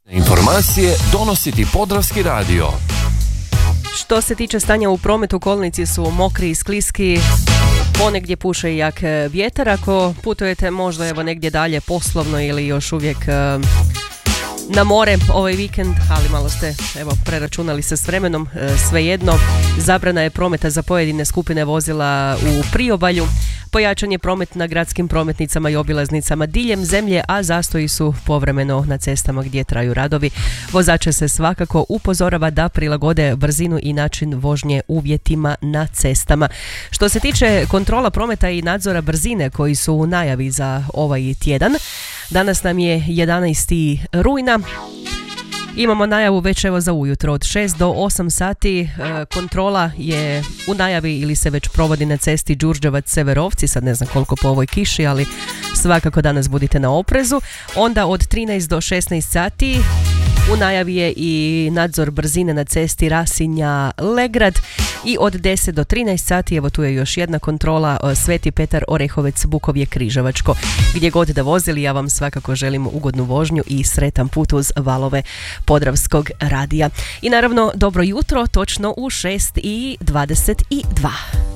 Informacije donosi ti Podravski radio. Što se tiče stanja u prometu, kolnici su mokri i skliski, ponegdje puše i jak vjetar. Ako putujete možda evo negdje dalje poslovno ili još uvijek na more ovaj vikend, ali malo ste preračunali se s vremenom, svejedno, zabrana je prometa za pojedine skupine vozila u priobalju. Pojačan je promet na gradskim prometnicama i obilaznicama diljem zemlje, a zastoji su povremeno na cestama gdje traju radovi. Vozače se svakako upozorava da prilagode brzinu i način vožnje uvjetima na cestama. Što se tiče kontrola prometa i nadzora brzine koji su u najavi za ovaj tjedan, danas nam je 11. rujna. Imamo najavu već evo za ujutro od 6 do 8 sati. Kontrola je u najavi ili se već provodi na cesti Đurđevac-Severovci, sad ne znam koliko po ovoj kiši, ali svakako danas budite na oprezu. Onda od 13 do 16 sati u najavi je i nadzor brzine na cesti Rasinja-Legrad i od 10 do 13 sati, evo tu je još jedna kontrola, Sveti Petar Orehovec-Bukovje-Križevačko. Gdje god da vozili, ja vam svakako želim ugodnu vožnju i sretan put uz valove Podravskog radija. I naravno, dobro jutro, točno u 6:22.